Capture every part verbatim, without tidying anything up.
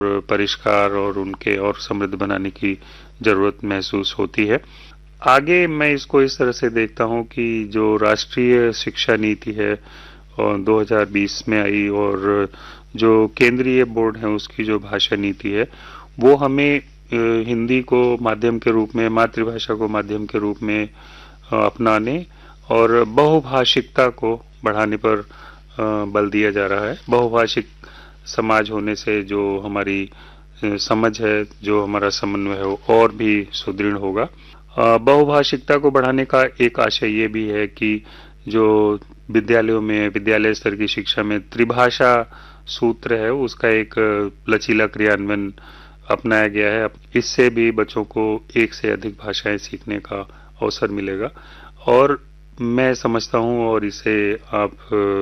परिष्कार और उनके और समृद्ध बनाने की जरूरत महसूस होती है। आगे मैं इसको इस तरह से देखता हूँ कि जो राष्ट्रीय शिक्षा नीति है और दो हज़ार बीस में आई और जो केंद्रीय बोर्ड है उसकी जो भाषा नीति है वो हमें हिंदी को माध्यम के रूप में, मातृभाषा को माध्यम के रूप में अपनाने और बहुभाषिकता को बढ़ाने पर बल दिया जा रहा है। बहुभाषिक समाज होने से जो हमारी समझ है, जो हमारा समन्वय है वो और भी सुदृढ़ होगा। बहुभाषिकता को बढ़ाने का एक आशय ये भी है कि जो विद्यालयों में, विद्यालय स्तर की शिक्षा में त्रिभाषा सूत्र है उसका एक लचीला क्रियान्वयन अपनाया गया है। इससे भी बच्चों को एक से अधिक भाषाएं सीखने का अवसर मिलेगा और मैं समझता हूं और इसे आप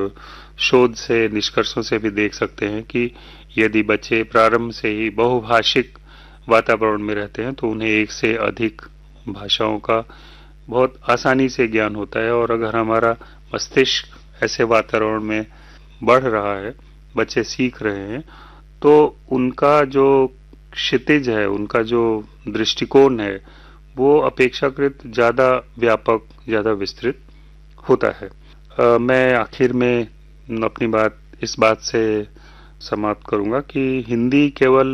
शोध से, निष्कर्षों से भी देख सकते हैं कि यदि बच्चे प्रारंभ से ही बहुभाषिक वातावरण में रहते हैं तो उन्हें एक से अधिक भाषाओं का बहुत आसानी से ज्ञान होता है। और अगर हमारा मस्तिष्क ऐसे वातावरण में बढ़ रहा है, बच्चे सीख रहे हैं, तो उनका जो क्षितिज है, उनका जो दृष्टिकोण है वो अपेक्षाकृत ज्यादा व्यापक, ज्यादा विस्तृत होता है। आ, मैं आखिर में अपनी बात इस बात से समाप्त करूंगा कि हिंदी केवल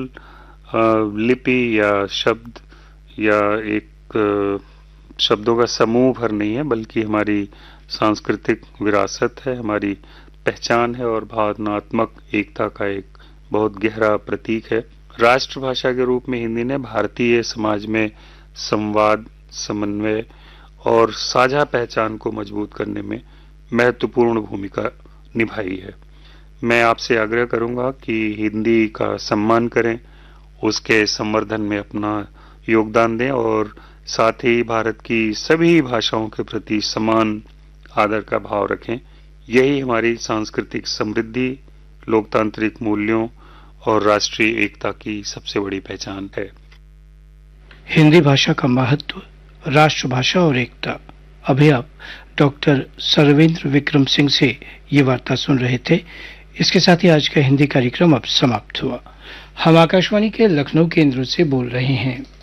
लिपि या शब्द या एक आ, शब्दों का समूह भर नहीं है, बल्कि हमारी सांस्कृतिक विरासत है, हमारी पहचान है और भावनात्मक एकता का एक बहुत गहरा प्रतीक है। राष्ट्रभाषा के रूप में हिंदी ने भारतीय समाज में संवाद, समन्वय और साझा पहचान को मजबूत करने में महत्वपूर्ण भूमिका निभाई है। मैं आपसे आग्रह करूंगा कि हिंदी का सम्मान करें, उसके संवर्धन में अपना योगदान दें और साथ ही भारत की सभी भाषाओं के प्रति समान आदर का भाव रखें। यही हमारी सांस्कृतिक समृद्धि, लोकतांत्रिक मूल्यों और राष्ट्रीय एकता की सबसे बड़ी पहचान है। हिंदी भाषा का महत्व, राष्ट्रभाषा और एकता। अभी आप डॉक्टर सर्वेंद्र विक्रम सिंह से ये वार्ता सुन रहे थे। इसके साथ ही आज का हिंदी कार्यक्रम अब समाप्त हुआ। हम आकाशवाणी के लखनऊ केंद्र से बोल रहे हैं।